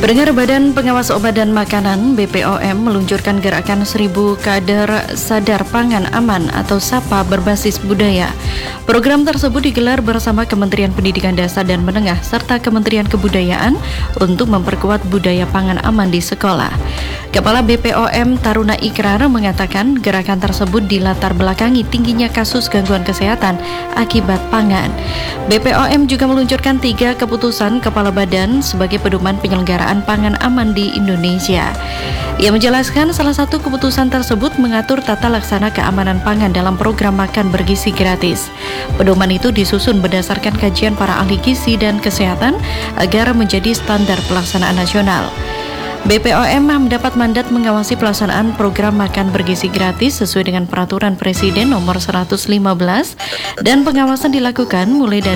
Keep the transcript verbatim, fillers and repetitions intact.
Pendengar, Badan Pengawas Obat dan Makanan B P O M meluncurkan gerakan seribu kader sadar pangan aman atau SAPA berbasis budaya. Program tersebut digelar bersama Kementerian Pendidikan Dasar dan Menengah serta Kementerian Kebudayaan untuk memperkuat budaya pangan aman di sekolah. Kepala B P O M Taruna Ikrar mengatakan gerakan tersebut dilatar belakangi tingginya kasus gangguan kesehatan akibat pangan. B P O M juga meluncurkan tiga keputusan kepala badan sebagai pedoman penyelenggaraan pangan aman di Indonesia. Ia menjelaskan salah satu keputusan tersebut mengatur tata laksana keamanan pangan dalam program makan bergizi gratis. Pedoman itu disusun berdasarkan kajian para ahli gizi dan kesehatan agar menjadi standar pelaksanaan nasional. B P O M mendapat mandat mengawasi pelaksanaan program makan bergizi gratis sesuai dengan peraturan Presiden nomor seratus lima belas dan pengawasan dilakukan mulai dari